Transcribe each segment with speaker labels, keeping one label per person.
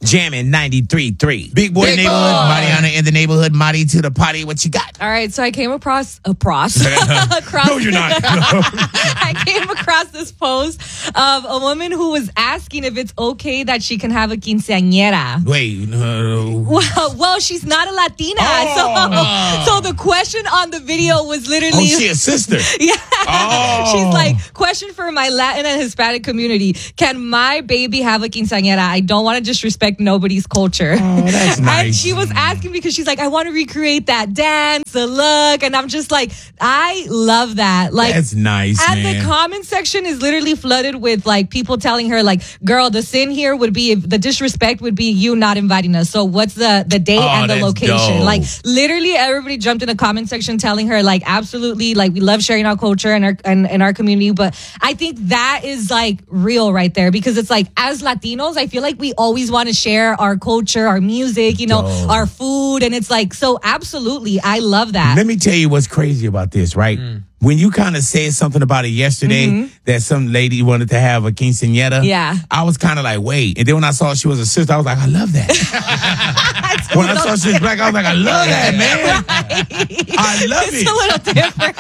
Speaker 1: Jamming 93.3. Big boy
Speaker 2: Big
Speaker 1: neighborhood.
Speaker 2: boy.
Speaker 1: Mariana in the neighborhood. Marty to the potty. What you got?
Speaker 3: All right, so I came across
Speaker 1: No, you're not.
Speaker 3: I came across this post of a woman who was asking if it's okay that she can have a quinceañera.
Speaker 1: Wait.
Speaker 3: Well, she's not a Latina.
Speaker 1: Oh.
Speaker 3: So the question on the video was literally...
Speaker 1: Oh, she a sister.
Speaker 3: Yeah.
Speaker 1: Oh.
Speaker 3: She's like, question for my Latin and Hispanic community. Can my baby have a quinceañera? I don't want to disrespect nobody's culture.
Speaker 1: Oh, that's nice.
Speaker 3: And she was asking because she's like, I want to recreate that dance, the look. And I'm just like, I love that. Like,
Speaker 1: That's nice,
Speaker 3: and
Speaker 1: man.
Speaker 3: the comment section is literally flooded with like people telling her like, girl, the sin here would be, the disrespect would be you not inviting us. So what's the date and the
Speaker 1: that's
Speaker 3: location?
Speaker 1: dope.
Speaker 3: Like literally everybody jumped in the comment section telling her like, absolutely, like we love sharing our culture and our community. But I think that is like real right there because it's like as Latinos, I feel like we always want to share our culture, our music, you know,
Speaker 1: Dope.
Speaker 3: our food. And it's like, so absolutely, I love that.
Speaker 1: Let me tell you what's crazy about this, right? When you kind of said something about it yesterday that some lady wanted to have a quinceañera,
Speaker 3: Yeah.
Speaker 1: I was kind of like, wait. And then when I saw she was a sister, I was like, I love that. When I saw she was black, I was like, I love that, man. I love
Speaker 3: It's
Speaker 1: it.
Speaker 3: a little different.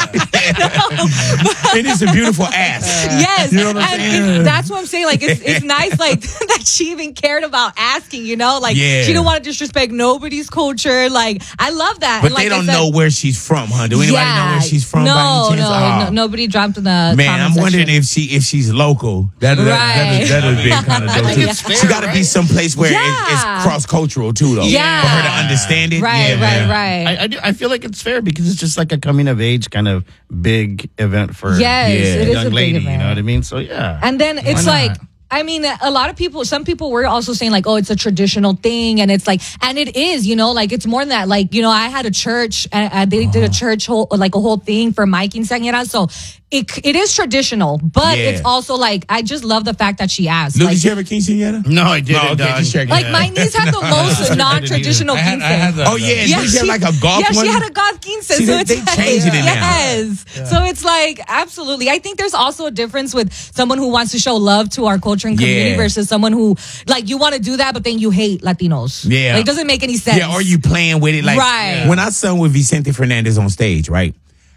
Speaker 1: And it's a beautiful ass.
Speaker 3: Yes.
Speaker 1: You know what I'm
Speaker 3: And
Speaker 1: saying?
Speaker 3: that's what I'm saying. Like, it's nice, like, that she even cared about asking, you know? Like,
Speaker 1: Yeah.
Speaker 3: she don't want to disrespect nobody's culture. Like, I love that.
Speaker 1: But
Speaker 3: And like
Speaker 1: they
Speaker 3: I
Speaker 1: don't
Speaker 3: said-
Speaker 1: know where she's from, huh? Do anybody know where she's from? by
Speaker 3: No,
Speaker 1: any chance? Oh.
Speaker 3: nobody dropped in the
Speaker 1: Man,
Speaker 3: comment
Speaker 1: I'm wondering
Speaker 3: section.
Speaker 1: if she's local. That'd
Speaker 3: Right.
Speaker 1: have been kind of dope
Speaker 2: think
Speaker 1: too.
Speaker 2: it's fair,
Speaker 1: She got to be
Speaker 2: right?
Speaker 1: someplace where
Speaker 3: Yeah.
Speaker 1: it's cross cultural too, though.
Speaker 3: Yeah.
Speaker 1: For her to understand it.
Speaker 3: Right,
Speaker 1: yeah.
Speaker 3: right.
Speaker 2: I feel like it's fair because it's just like a coming of age kind of big event for
Speaker 3: Yes,
Speaker 1: it
Speaker 2: a
Speaker 3: is
Speaker 2: young
Speaker 3: a big
Speaker 2: lady.
Speaker 3: event.
Speaker 2: You know what I mean? So yeah.
Speaker 3: And then it's
Speaker 2: not?
Speaker 3: like, I mean, a lot of people, some people were also saying like, oh, it's a traditional thing. And it's like, and it is, you know, like it's more than that. Like, you know, I had a church and they did a church whole, like a whole thing for my quinceañera. So it is traditional, but
Speaker 1: Yeah.
Speaker 3: it's also like, I just love the fact that she asked.
Speaker 1: Luke,
Speaker 3: Like,
Speaker 1: did you have a quinceañera?
Speaker 2: No, I didn't.
Speaker 1: No, okay,
Speaker 2: dog.
Speaker 1: just checking.
Speaker 3: like my niece had the most non-traditional
Speaker 4: I had
Speaker 3: quince.
Speaker 4: the-
Speaker 1: Oh, yeah. Did you have like a golf
Speaker 3: yeah,
Speaker 1: one?
Speaker 3: she had a golf quince.
Speaker 1: See,
Speaker 3: so
Speaker 1: they-
Speaker 3: it's
Speaker 1: they
Speaker 3: like,
Speaker 1: changing it now.
Speaker 3: yes. So it's like, absolutely. I think there's also a difference with someone who wants to show love to our culture and community
Speaker 1: Yeah.
Speaker 3: versus someone who, like, you want to do that, but then you hate Latinos.
Speaker 1: Yeah.
Speaker 3: Like, it doesn't make any sense.
Speaker 1: Yeah, or you playing with it. Like,
Speaker 3: Right.
Speaker 1: when I sung with Vicente Fernandez on stage, right?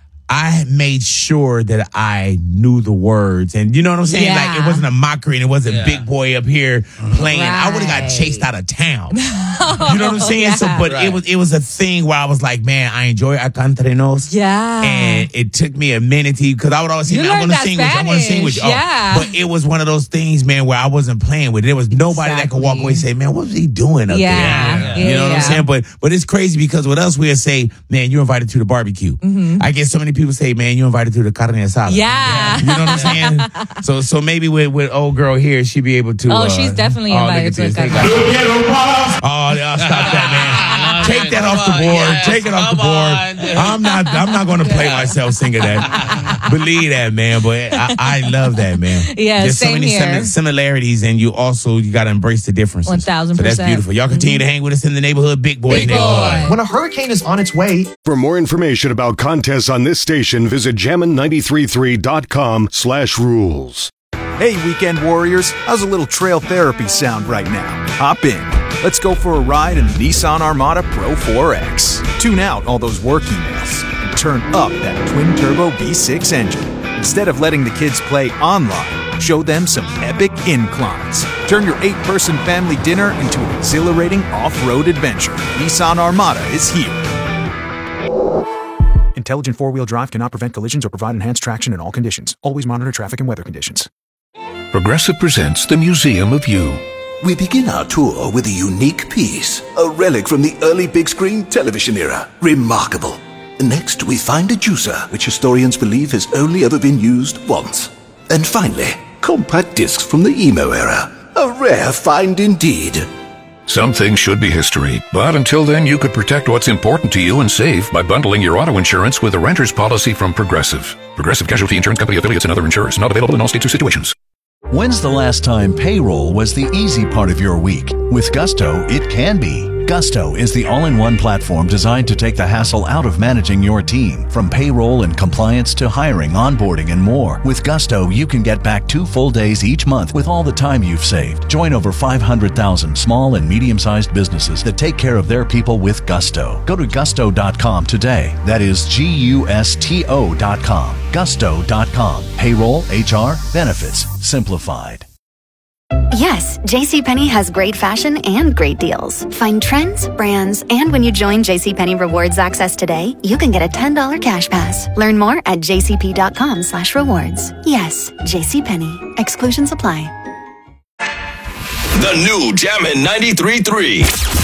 Speaker 1: I made sure that I knew the words. And you know what I'm saying?
Speaker 3: Yeah.
Speaker 1: Like, it wasn't a mockery and it wasn't big boy up here playing. I would have got
Speaker 3: Right.
Speaker 1: chased out of town. You know what I'm saying? So,
Speaker 3: Yeah.
Speaker 1: but it was a thing where I was like, man, I enjoy Acá Entre Nos.
Speaker 3: Yeah.
Speaker 1: And it took me a minute to, because I would always say,
Speaker 3: You
Speaker 1: man, I
Speaker 3: learned
Speaker 1: want to
Speaker 3: that
Speaker 1: sing with you. I want to sing with you.
Speaker 3: Spanish, yeah.
Speaker 1: But it was one of those things, man, where I wasn't playing with it. There was nobody that could walk away and say, man, what was he doing up
Speaker 3: Yeah.
Speaker 1: there? You know what I'm saying? But it's crazy because with us, we'll say, man, you're invited to the barbecue. I get so many people say, man, you're invited to the carne asada.
Speaker 3: Yeah.
Speaker 1: You know what I'm saying? So maybe with old girl here, she'd be able to.
Speaker 3: Oh, she's definitely
Speaker 1: look
Speaker 3: invited
Speaker 1: at
Speaker 3: to
Speaker 1: this.
Speaker 3: the
Speaker 1: They
Speaker 3: carne
Speaker 1: got- Oh, y'all stop that, man. Take that off the board.
Speaker 4: Yes,
Speaker 1: Take it off the
Speaker 4: come
Speaker 1: board.
Speaker 4: on.
Speaker 1: I'm not going to play myself singing that. Believe that, man. But I love that, man.
Speaker 3: Yeah,
Speaker 1: There's so
Speaker 3: same
Speaker 1: many
Speaker 3: here.
Speaker 1: similarities, and you got to embrace the differences.
Speaker 3: 1000%.
Speaker 1: So that's beautiful. Y'all continue to hang with us in the neighborhood, Big Boy.
Speaker 3: Big
Speaker 1: neighborhood.
Speaker 3: boy.
Speaker 5: When a hurricane is on its way,
Speaker 6: For more information about contests on this station, visit jammin933.com/rules.
Speaker 7: Hey, weekend warriors, how's a little trail therapy sound right now? Hop in. Let's go for a ride in the Nissan Armada Pro 4X. Tune out all those work emails and turn up that twin-turbo V6 engine. Instead of letting the kids play online, show them some epic inclines. Turn your 8-person family dinner into an exhilarating off-road adventure. Nissan Armada is here. Intelligent four-wheel drive cannot prevent collisions or provide enhanced traction in all conditions. Always monitor traffic and weather conditions.
Speaker 8: Progressive presents the Museum of You.
Speaker 9: We begin our tour with a unique piece, a relic from the early big screen television era. Remarkable. Next, we find a juicer, which historians believe has only ever been used once. And finally, compact discs from the emo era. A rare find indeed.
Speaker 8: Some things should be history, but until then, you could protect what's important to you and save by bundling your auto insurance with a renter's policy from Progressive. Progressive Casualty Insurance Company affiliates and other insurers. Not available in all states or situations.
Speaker 10: When's the last time payroll was the easy part of your week? With Gusto, it can be.
Speaker 4: Gusto is the all-in-one platform designed to take the hassle out of managing your team, from payroll and compliance to hiring, onboarding, and more. With Gusto, you can get back 2 full days each month with all the time you've saved. Join over 500,000 small and medium-sized businesses that take care of their people with Gusto. Go to gusto.com today. That is GUSTO.com. Gusto.com. Payroll, HR, benefits, simplified.
Speaker 5: Yes, JCPenney has great fashion and great deals. Find trends, brands, and when you join JCPenney Rewards Access today, you can get a $10 cash pass. Learn more at jcp.com/rewards. Yes, JCPenney. Exclusions apply.
Speaker 10: The new Jammin' 93.3.